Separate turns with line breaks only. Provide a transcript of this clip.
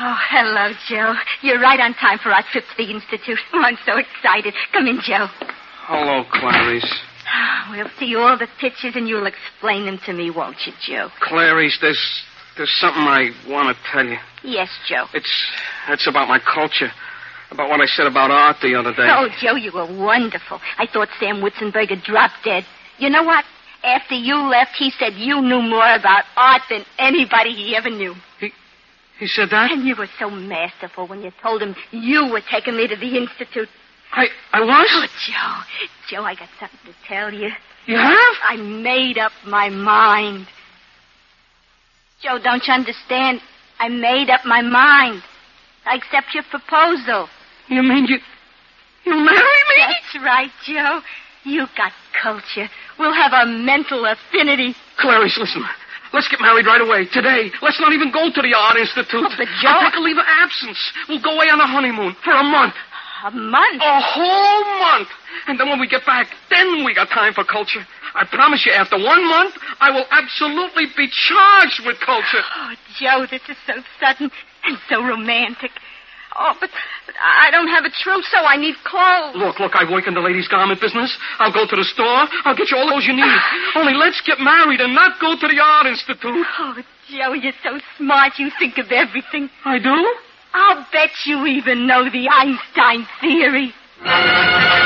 Oh, hello, Joe. You're right on time for our trip to the Institute. Oh, I'm so excited. Come in, Joe.
Hello, Clarice.
We'll see all the pictures and you'll explain them to me, won't you, Joe?
Clarice, there's something I want to tell you.
Yes, Joe.
It's about my culture. About what I said about art the other day.
Oh, Joe, you were wonderful. I thought Sam Witzenberger dropped dead. You know what? After you left, he said you knew more about art than anybody he ever knew.
He said that?
And you were so masterful when you told him you were taking me to the Institute.
I was?
Oh, Joe, I got something to tell you.
You have?
I made up my mind. Joe, don't you understand? I made up my mind. I accept your proposal.
You mean you marry me?
That's right, Joe. You got culture. We'll have a mental affinity.
Clarice, listen. Let's get married right away, today. Let's not even go to the Art Institute.
Oh, but Joe...
I'll take a leave of absence. We'll go away on a honeymoon for a month.
A month?
A whole month. And then when we get back, then we got time for culture. I promise you, after 1 month, I will absolutely be charged with culture.
Oh, Joe, this is so sudden and so romantic. Oh, but I don't have a trousseau. I need clothes.
Look, I work in the ladies' garment business. I'll go to the store. I'll get you all those you need. Only let's get married and not go to the Art Institute.
Oh, Joe, you're so smart. You think of everything.
I do?
I'll bet you even know the Einstein theory.